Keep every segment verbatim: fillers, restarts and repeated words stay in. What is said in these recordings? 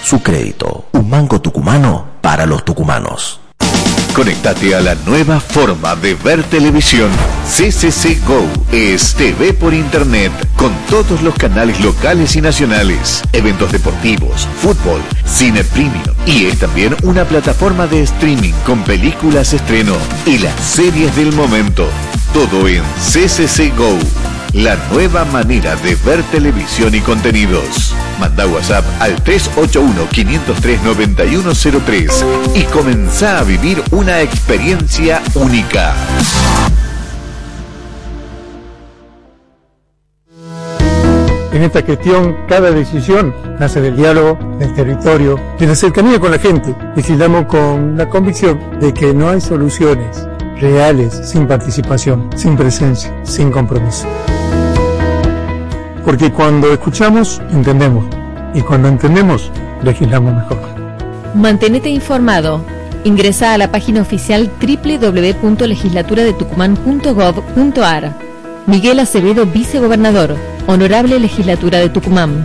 su crédito. Un banco tucumano para los tucumanos. Conectate a la nueva forma de ver televisión. C C C Go es T V por internet con todos los canales locales y nacionales, eventos deportivos, fútbol, cine premium, y es también una plataforma de streaming con películas estreno y las series del momento. Todo en C C C Go, la nueva manera de ver televisión y contenidos. Manda WhatsApp al tres ocho uno, cinco cero tres, nueve uno cero tres y comenzá a vivir una experiencia única. En esta gestión, cada decisión nace del diálogo, del territorio, de la cercanía con la gente. Legislamos con la convicción de que no hay soluciones reales sin participación, sin presencia, sin compromiso. Porque cuando escuchamos, entendemos. Y cuando entendemos, legislamos mejor. Mantenete informado. Ingresa a la página oficial doble u doble u doble u punto legislatura de tucumán punto gov punto ar. Miguel Acevedo, vicegobernador. Honorable Legislatura de Tucumán.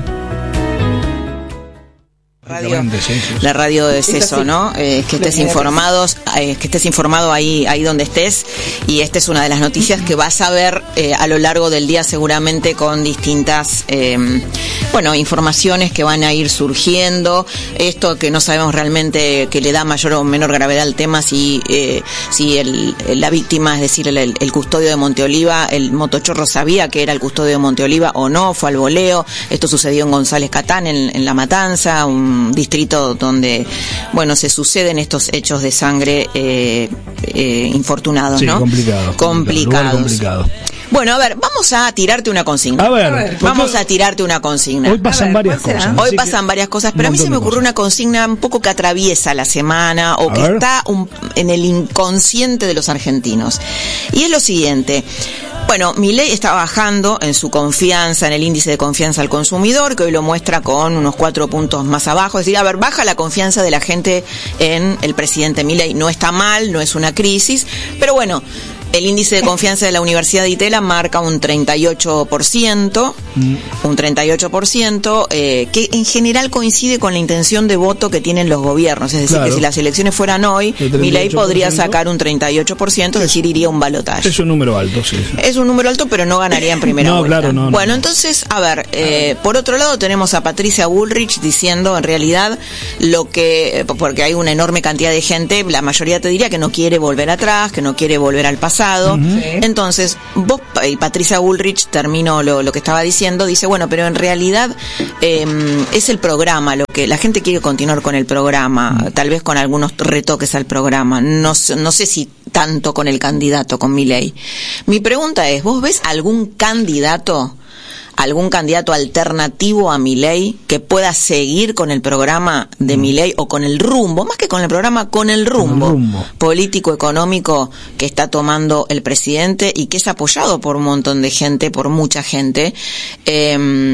Radio, la radio es eso, ¿no? Eh, que estés informados, eh, que estés informado ahí, ahí donde estés. Y esta es una de las noticias que vas a ver eh, a lo largo del día, seguramente con distintas, eh, bueno, informaciones que van a ir surgiendo. Esto que no sabemos realmente que le da mayor o menor gravedad al tema, si, eh, si el, la víctima, es decir, el, el custodio de Monteoliva, el motochorro sabía que era el custodio de Monteoliva o no, fue al voleo. Esto sucedió en González Catán, en, en La Matanza, un distrito donde, bueno, se suceden estos hechos de sangre eh, eh, infortunados, sí, ¿no? Complicado, complicados. Complicado. Bueno, a ver, vamos a tirarte una consigna. A ver, a ver vamos a tirarte una consigna. Hoy pasan ver, varias cosas. Hoy pasan varias cosas, pero a mí se me ocurrió una consigna un poco que atraviesa la semana o a que ver. está un, en el inconsciente de los argentinos. Y es lo siguiente. Bueno, Milei está bajando en su confianza, en el índice de confianza al consumidor, que hoy lo muestra con unos cuatro puntos más abajo. Es decir, a ver, baja la confianza de la gente en el presidente Milei. No está mal, no es una crisis, pero bueno, el índice de confianza de la Universidad de Itela marca un treinta y ocho por ciento, mm. un treinta y ocho por ciento, eh, que en general coincide con la intención de voto que tienen los gobiernos. Es decir, claro, que si las elecciones fueran hoy, Milei podría sacar un treinta y ocho por ciento, es decir, iría a un balotaje. Es un número alto, sí. Es un número alto, pero no ganaría en primera no, vuelta. Claro, no, bueno, no. entonces, a ver, eh, por otro lado tenemos a Patricia Bullrich diciendo en realidad lo que, porque hay una enorme cantidad de gente, la mayoría te diría que no quiere volver atrás, que no quiere volver al pasado. Uh-huh. Sí. Entonces, vos, y Patricia Bullrich, termino lo, lo que estaba diciendo, dice, bueno, pero en realidad eh, es el programa, lo que la gente quiere continuar con el programa, uh-huh, tal vez con algunos retoques al programa, no, no sé si tanto con el candidato, con Milei. Mi pregunta es, ¿vos ves algún candidato, algún candidato alternativo a Milei que pueda seguir con el programa de mm. Milei o con el rumbo, más que con el programa, con el rumbo, con el rumbo político, económico que está tomando el presidente y que es apoyado por un montón de gente, por mucha gente? Eh,